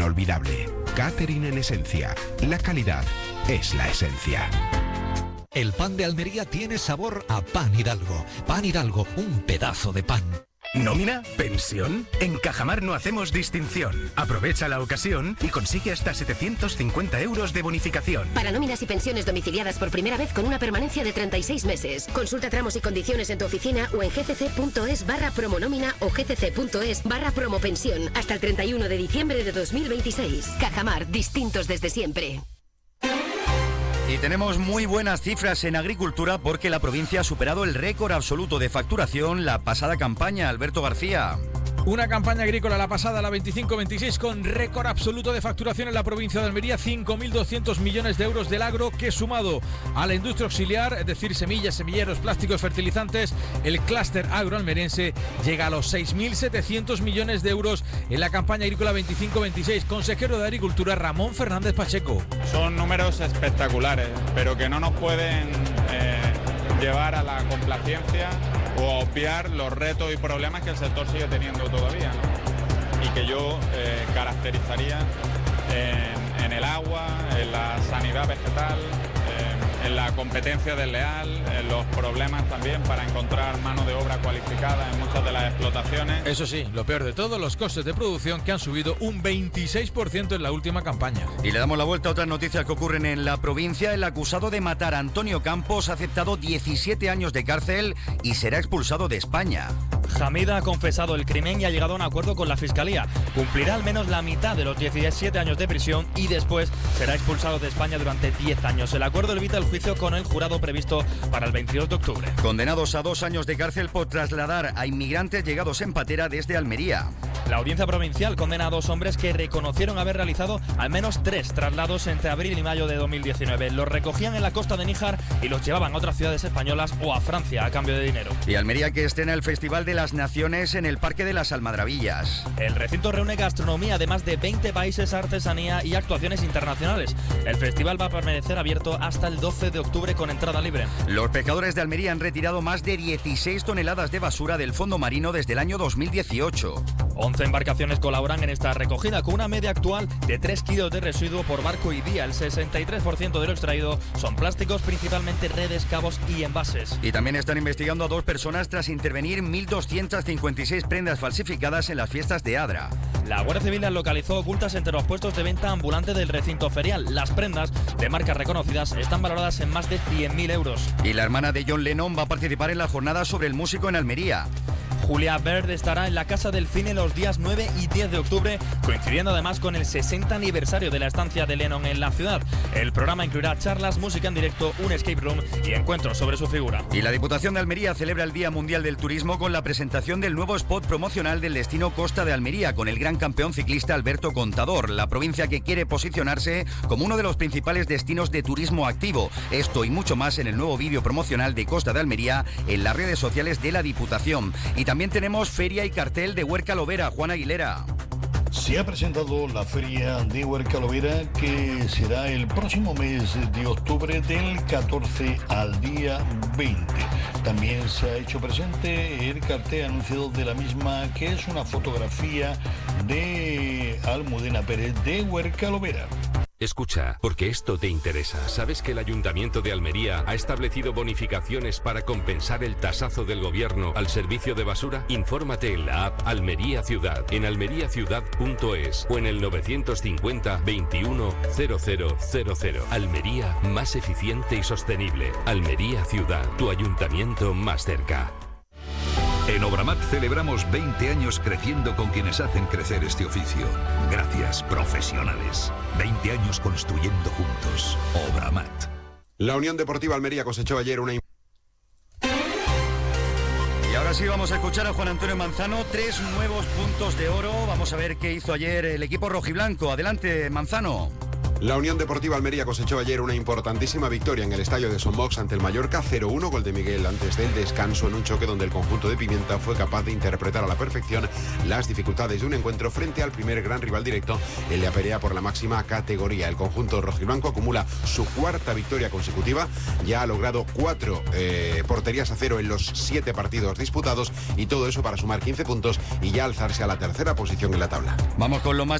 inolvidable. Catering en esencia. La calidad es la esencia. El pan de Almería tiene sabor a Pan Hidalgo. Pan Hidalgo, un pedazo de pan. ¿Nómina? ¿Pensión? En Cajamar no hacemos distinción. Aprovecha la ocasión y consigue hasta 750 euros de bonificación. Para nóminas y pensiones domiciliadas por primera vez con una permanencia de 36 meses. Consulta tramos y condiciones en tu oficina o en gcc.es/promonómina o gcc.es/promopensión hasta el 31 de diciembre de 2026. Cajamar, distintos desde siempre. Y tenemos muy buenas cifras en agricultura porque la provincia ha superado el récord absoluto de facturación la pasada campaña. Alberto García. Una campaña agrícola la pasada, la 25-26, con récord absoluto de facturación en la provincia de Almería, 5.200 millones de euros del agro, que sumado a la industria auxiliar, es decir, semillas, semilleros, plásticos, fertilizantes, el clúster agroalmerense llega a los 6.700 millones de euros en la campaña agrícola 25-26. Consejero de Agricultura, Ramón Fernández Pacheco. Son números espectaculares, pero que no nos pueden llevar a la complacencia o a obviar los retos y problemas que el sector sigue teniendo todavía, ¿no? Y que yo caracterizaría en el agua, en la sanidad vegetal, en la competencia desleal, en los problemas también para encontrar mano de obra cualificada en muchas de las explotaciones. Eso sí, lo peor de todo, los costes de producción que han subido un 26% en la última campaña. Y le damos la vuelta a otras noticias que ocurren en la provincia. El acusado de matar a Antonio Campos ha aceptado 17 años de cárcel y será expulsado de España. Hamida ha confesado el crimen y ha llegado a un acuerdo con la Fiscalía. Cumplirá al menos la mitad de los 17 años de prisión y después será expulsado de España durante 10 años. El acuerdo evita el juicio con el jurado previsto para el 22 de octubre. Condenados a 2 años de cárcel por trasladar a inmigrantes llegados en patera desde Almería. La Audiencia Provincial condena a 2 hombres que reconocieron haber realizado al menos 3 traslados entre abril y mayo de 2019. Los recogían en la costa de Níjar y los llevaban a otras ciudades españolas o a Francia a cambio de dinero. Y Almería, que estrena el Festival de las Naciones en el Parque de las Almadrabillas. El recinto reúne gastronomía, además de 20 países, artesanía y actuaciones internacionales. El festival va a permanecer abierto hasta el 12 de octubre con entrada libre. Los pescadores de Almería han retirado más de 16 toneladas de basura del fondo marino desde el año 2018. 11 embarcaciones colaboran en esta recogida con una media actual de 3 kilos de residuo por barco y día. El 63% de lo extraído son plásticos, principalmente redes, cabos y envases. Y también están investigando a 2 personas tras intervenir 1.256 prendas falsificadas en las fiestas de Adra. La Guardia Civil las localizó ocultas entre los puestos de venta ambulante del recinto ferial. Las prendas de marcas reconocidas están valoradas en más de 100.000 euros. Y la hermana de John Lennon va a participar en la jornada sobre el músico en Almería. Julia Bird estará en la Casa del Cine los días 9 y 10 de octubre, coincidiendo además con el 60 aniversario de la estancia de Lennon en la ciudad. El programa incluirá charlas, música en directo, un escape room y encuentros sobre su figura. Y la Diputación de Almería celebra el Día Mundial del Turismo con la presentación del nuevo spot promocional del destino Costa de Almería con el gran campeón ciclista Alberto Contador, la provincia que quiere posicionarse como uno de los principales destinos de turismo activo. Esto y mucho más en el nuevo vídeo promocional de Costa de Almería en las redes sociales de la Diputación. Y también tenemos feria y cartel de Huerca Lovera. Juan Aguilera. Se ha presentado la feria de Huerca Lovera, que será el próximo mes de octubre del 14 al día 20. También se ha hecho presente el cartel anunciado de la misma, que es una fotografía de Almudena Pérez de Huerca Lovera. Escucha, porque esto te interesa. ¿Sabes que el Ayuntamiento de Almería ha establecido bonificaciones para compensar el tasazo del gobierno al servicio de basura? Infórmate en la app Almería Ciudad, en almeriaciudad.es o en el 950 21 0000. Almería, más eficiente y sostenible. Almería Ciudad, tu ayuntamiento más cerca. En Obramat celebramos 20 años creciendo con quienes hacen crecer este oficio. Gracias, profesionales. 20 años construyendo juntos. Obramat. La Unión Deportiva Almería cosechó ayer una... Y ahora sí vamos a escuchar a Juan Antonio Manzano. 3 nuevos puntos de oro. Vamos a ver qué hizo ayer el equipo rojiblanco. Adelante, Manzano. La Unión Deportiva Almería cosechó ayer una importantísima victoria en el estadio de Son Moix ante el Mallorca, 0-1, gol de Miguel antes del descanso en un choque donde el conjunto de Pimienta fue capaz de interpretar a la perfección las dificultades de un encuentro frente al primer gran rival directo en la pelea por la máxima categoría. El conjunto rojiblanco acumula su 4ª victoria consecutiva, ya ha logrado 4 porterías a 0 en los 7 partidos disputados y todo eso para sumar 15 puntos y ya alzarse a la 3ª posición en la tabla. Vamos con lo más